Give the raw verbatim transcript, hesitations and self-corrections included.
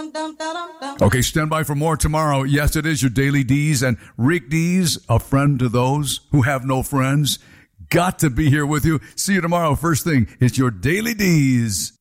Okay, stand by for more tomorrow. Yes, it is your Daily D's, and Rick D's, a friend to those who have no friends. Got to be here with you. See you tomorrow. First thing, it's your Daily D's.